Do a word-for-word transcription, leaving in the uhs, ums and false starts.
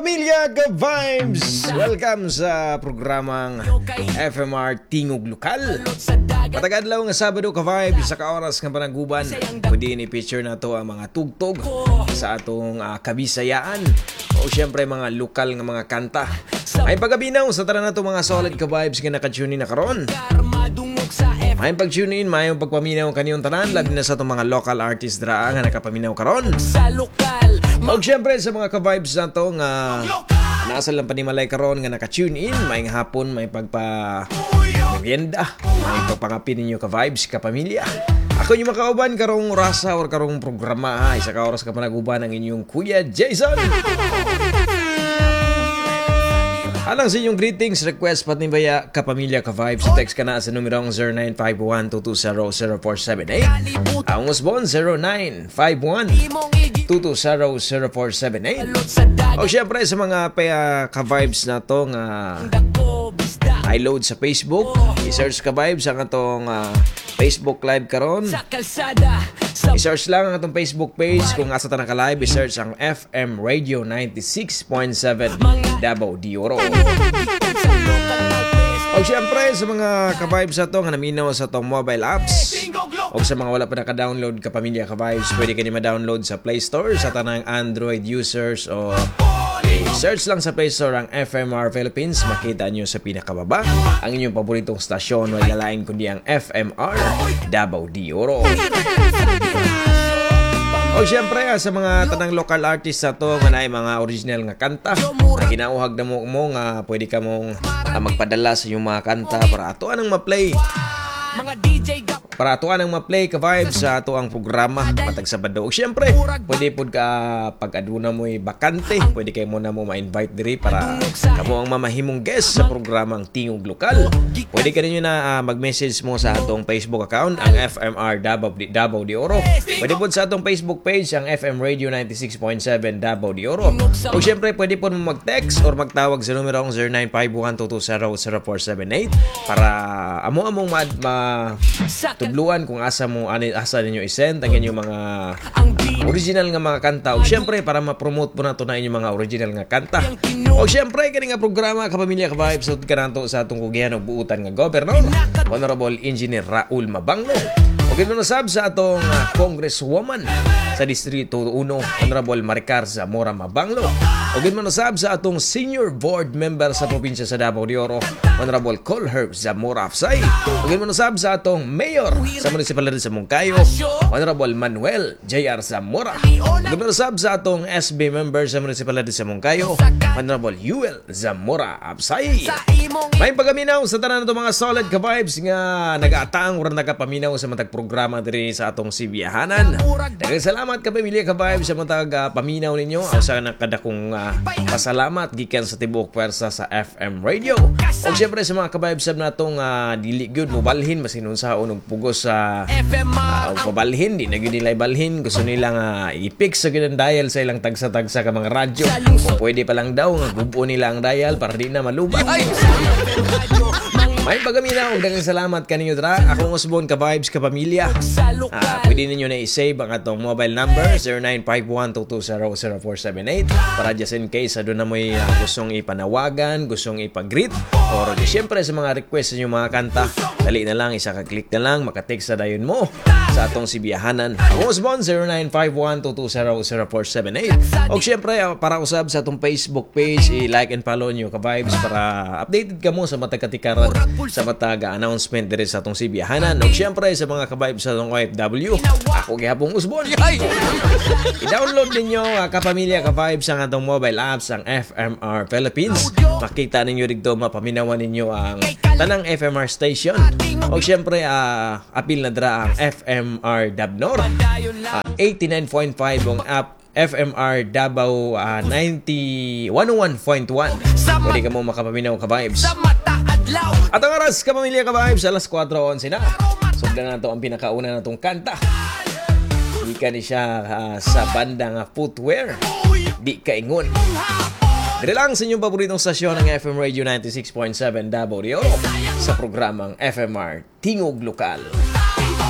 Pamilya Ka-Vibes! Welcome sa programang F M R Tingog Lokal. Matagadlaw nga Sabado Ka-Vibes sa kaoras nga panaguban. Pwede ni picture na to ang mga tugtog sa atong uh, kabisayaan o syempre mga lokal nga mga kanta. Ay pagabinaw sa tara na to mga solid Ka-Vibes nga naka-tune in na karon. May pag-tune in, may pagpaminaw kaniyong tanan, labi na sa itong mga local artist dra nga nakapaminaw karon. O syempre sa mga Ka-Vibes na to nga nasa lang panimalay karon nga naka-tune in, may hapon, may pagpa merienda, may pagpangapin ninyo Ka-Vibes, kapamilya. Ako yung makauban karong rasa or karong programa ha, isa ka oras ka panaguban ang inyong Kuya Jason. Alang sa inyong greetings, request, patnibaya, kapamilya, ka-vibes. Text ka na sa numerong zero nine five one two two zero zero four seven eight. Ang usbon, zero nine five one two two zero zero four seven eight. O syempre sa mga uh, ka-vibes na to nga i-load sa Facebook, i-search ka-vibes ang atong uh, Facebook Live karon. I-search lang ang atong Facebook page. Kung asa ta naka-live, i-search ang F M Radio ninety-six point seven Davao de Oro. O syempre sa mga ka-vibes na to nga naminaw sa itong mobile apps o sa mga wala pa naka-download kapamilya ka-vibes, pwede ka ni ma-download sa Play Store sa tanang Android users o search lang sa Play Store ang F M R Philippines. Makita nyo sa pinakababa ang inyong paboritong stasyon, wala lain kundi ang F M R Davao de Oro. O syempre sa mga tanang local artists na to nga na mga original nga kanta na ginauhag na mo, mo nga pwede ka mong uh, magpadala sa iyong mga kanta para ato anang ma-play mga D J para ato anang ma-play ka-vibes sa ato ang programa matag Sabado. O syempre pwede po ka pag aduna mo'y bakante, pwede kayo muna mo ma-invite diri para kamo ang mamahimong guest sa programang Tingog Lokal. Pwede ka ninyo na uh, mag-message mo sa atong Facebook account ang F M R Davao, Davao de Oro. Pwede po sa atong Facebook page ang F M Radio ninety-six point seven Davao de Oro. O syempre pwede po mo mag-text or magtawag sa numerong zero nine five one two two zero zero four seven eight para amo-among ma, ma tudluan kung asa mo asa ninyo i-send ang inyong mga original nga mga kanta. O syempre para ma-promote po nato na inyong mga original nga kanta. O syempre kani nga programa kapamilya ka-vibes sud kananto sa atong kugihan og buutan nga Governor Honorable Engineer Raul Mabanglo. O ganoon na sab sa atong uh, Congresswoman sa Distrito one Honorable Maricar Zamora Mabanglo. O ganoon na sab sa atong Senior Board Member sa probinsya sa Davao de Oro Honorable Colherb Zamora Afsay. O ganoon na sab sa atong Mayor sa Municipalidad sa Moncayo Honorable Manuel J R Zamora. O ganoon na sab sa atong S B Member sa Municipalidad sa Moncayo Honorable Yuel Zamora Afsay. May pagaminaw sa tanan nato mga solid ka-vibes nga nag-aataang or nagapaminaw sa matag programa diri sa atong Sibiyahanan. Daghang salamat kapamilya ka-vibes sa matag uh, paminaw ninyo. Ang sa nakadakong uh, pasalamat gikan sa tibuok pwersa sa F M Radio. O syempre sa mga ka-vibes sab natong uh, dili gyud mo balhin masinun sa unog pugos sa uh, pabalhin di na gyud nila balhin. Gusto nila nga uh, i-fix sa gyud dial sa ilang tagsa-tagsa ka mga radyo. Kung pwede pa lang daw nga gubuo nila ang dial para di na malubak. May pagaminaw, daghang salamat kaninyo dra. Akong usbon ka-vibes kapamilya. Uh, pwede ninyo na i-save ang atong mobile number zero nine five one two two zero zero four seven eight para just in case adun na mo'y uh, gustong ipanawagan, gustong ipag-greet or di syempre sa mga request sa inyong mga kanta, dali na lang, isa ka-click na lang, makatext sa dayon mo sa atong Sibiyahanan. Akong usbon zero nine five one two two zero zero four seven eight. O syempre uh, para usab sa atong Facebook page, i-like and follow nyo ka-vibes para updated ka mo sa matagkatikaran sa matag announcement diri sa atong Sibiyahanan. O syempre sa mga ka-vibes sa atong O F W, ako gihapong usbon. I-download ninyo uh, kapamilya ka-vibes ang atong mobile apps ang F M R Philippines. Makita ninyo dito, mapaminawan ninyo ang tanang F M R station. O syempre uh, apil na dra ang F M R Dabnor uh, eighty-nine point five ang app F M R Davao uh, ninety one oh one point one. Pwede ka mo makapaminaw ka-vibes. At ang oras kapamilya ka-vibes alas four eleven na. Sugdan na ito ang pinakauna na itong kanta. Di ka ni siya uh, sa banda nga Footwear Di Kaingon. Dito lang sa inyong paboritong stasyon ng F M Radio ninety-six point seven Davao de Oro sa programang F M R Tingog Lokal.